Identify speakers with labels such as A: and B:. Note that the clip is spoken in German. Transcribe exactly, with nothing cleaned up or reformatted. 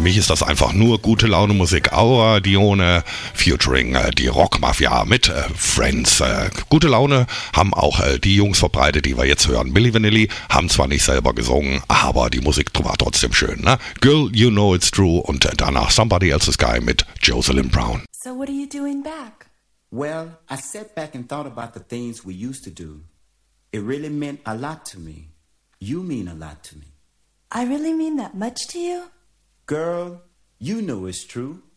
A: mich ist das einfach nur gute Laune Musik. Aura Dione featuring äh, die Rockmafia mit äh, Friends. Äh, gute Laune haben auch äh, die Jungs verbreitet, die wir jetzt hören. Milli Vanilli haben zwar nicht selber gesungen, aber die Musik war trotzdem schön. Ne? Girl, You Know It's True und äh, danach Somebody Else's Guy mit Jocelyn Brown.
B: So what are you doing back?
C: Well, I sat back and thought about the things we used to do. It really meant a lot to me. You mean a lot to me.
B: I really mean that much to you?
C: Girl, you know it's true.